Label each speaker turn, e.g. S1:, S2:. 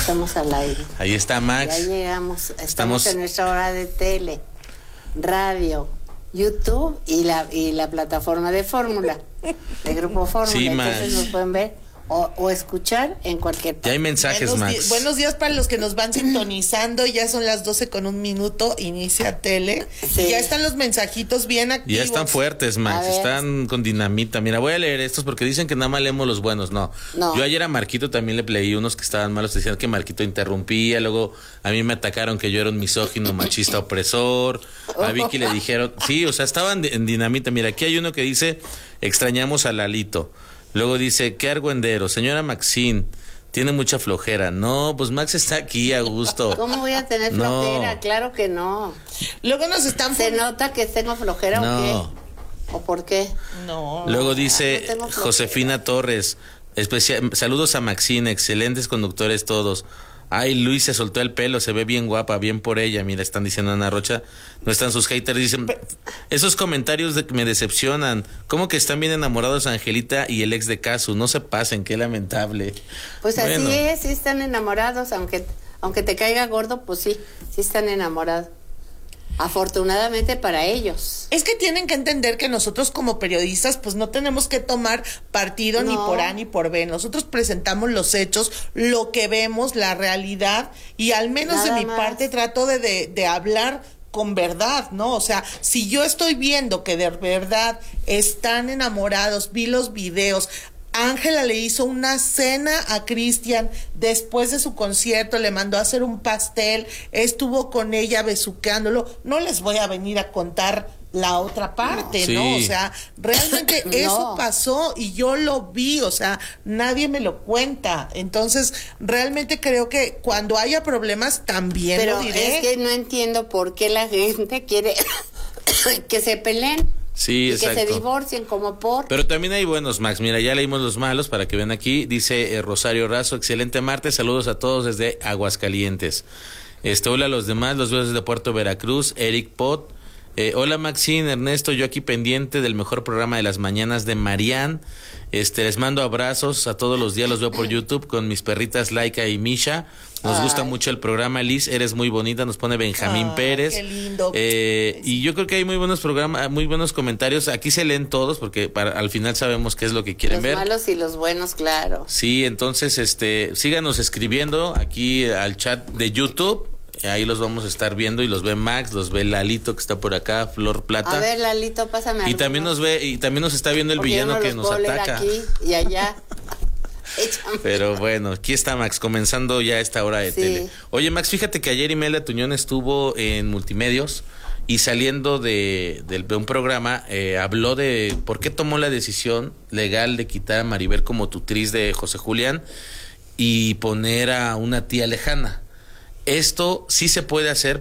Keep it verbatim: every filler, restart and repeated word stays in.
S1: Estamos al aire.
S2: Ahí está Max.
S1: Ya llegamos. Estamos,
S2: Estamos
S1: en nuestra hora de tele, radio, YouTube y la y la plataforma de Fórmula, de Grupo Fórmula.
S2: Sí,
S1: Entonces
S2: Max.
S1: nos pueden ver o, o escuchar en cualquier parte.
S2: Ya hay mensajes,
S3: Buenos, di-
S2: Max.
S3: buenos días para los que nos van sintonizando. Ya son las doce con un minuto. Inicia tele.
S1: Sí.
S3: Y ya están los mensajitos bien activos.
S2: Ya están fuertes, Max.
S1: A ver.
S2: Están con dinamita. Mira, voy a leer estos porque dicen que nada más leemos los buenos. No.
S1: No.
S2: Yo ayer a Marquito también le leí unos que estaban malos. Decían que Marquito interrumpía. Luego a mí me atacaron que yo era un misógino, machista, opresor. A Vicky le dijeron. Sí, o sea, estaban de- en dinamita. Mira, aquí hay uno que dice: extrañamos a Lalito. Luego dice: qué argüendero, señora Maxine. Tiene mucha flojera. No, pues Max está aquí a gusto.
S1: ¿Cómo voy a tener
S2: No.
S1: flojera? Claro que no.
S3: Luego nos están...
S1: ¿Se nota que tengo flojera
S2: No.
S1: o qué? ¿O por qué?
S3: No.
S2: Luego dice
S1: no tengo flojera.
S2: Josefina Torres, especial, saludos a Maxine, excelentes conductores todos. Ay, Luis se soltó el pelo, se ve bien guapa, bien por ella. Mira, están diciendo Ana Rocha. No están sus haters, dicen, esos comentarios de, me decepcionan. ¿Cómo que están bien enamorados Angelita y el ex de Casu? No se pasen, qué lamentable.
S1: Pues
S2: Bueno.
S1: así es, sí están enamorados, aunque aunque te caiga gordo, pues sí, sí están enamorados. Afortunadamente para ellos.
S3: Es que tienen que entender que nosotros como periodistas pues no tenemos que tomar partido
S1: No.
S3: ni por A ni por B. Nosotros presentamos los hechos, lo que vemos, la realidad, y al menos
S1: Nada
S3: de mi
S1: más.
S3: parte trato de, de, de hablar con verdad, ¿no? O sea, si yo estoy viendo que de verdad están enamorados, vi los videos. Ángela le hizo una cena a Cristian después de su concierto, le mandó a hacer un pastel, estuvo con ella besuqueándolo. No les voy a venir a contar la otra parte,
S2: Sí.
S3: ¿no? O sea, realmente
S1: No.
S3: eso pasó y yo lo vi, o sea, nadie me lo cuenta. Entonces, realmente creo que cuando haya problemas también
S1: Pero
S3: lo diré.
S1: es que no entiendo por qué la gente quiere que se peleen
S2: Sí,
S1: y
S2: exacto.
S1: que se divorcien como por...
S2: Pero también hay buenos, Max. Mira, ya leímos los malos para que vean aquí. Dice eh, Rosario Razo, excelente martes, saludos a todos desde Aguascalientes. Este, hola a los demás, los veo desde Puerto Veracruz, Eric Pot. Eh, hola Maxine, Ernesto, yo aquí pendiente del mejor programa de las mañanas de Marian. Este, les mando abrazos a todos los días, los veo por YouTube con mis perritas Laika y Misha. Nos
S1: Ay.
S2: gusta mucho el programa, Liz, eres muy bonita, nos pone Benjamín
S3: Ay,
S2: Pérez.
S3: qué lindo.
S2: Eh, y yo creo que hay muy buenos programas, muy buenos comentarios. Aquí se leen todos porque para, al final sabemos qué es lo que quieren
S1: Los
S2: ver.
S1: malos y los buenos, claro.
S2: Sí, entonces este, síganos escribiendo aquí al chat de YouTube. Ahí los vamos a estar viendo y los ve Max, los ve Lalito que está por acá, Flor Plata.
S1: A ver, Lalito, pásame
S2: y
S1: algunos,
S2: también nos ve y también nos está viendo el
S1: porque yo
S2: villano
S1: no
S2: que
S1: los
S2: nos
S1: puedo leer
S2: ataca.
S1: aquí y allá. Échame.
S2: Pero bueno, aquí está Max, comenzando ya esta hora de
S1: Sí.
S2: tele. Oye, Max, fíjate que ayer Imelda Tuñón estuvo en Multimedios y saliendo de, de, de un programa, eh, habló de por qué tomó la decisión legal de quitar a Maribel como tutriz de José Julián y poner a una tía lejana. Esto sí se puede hacer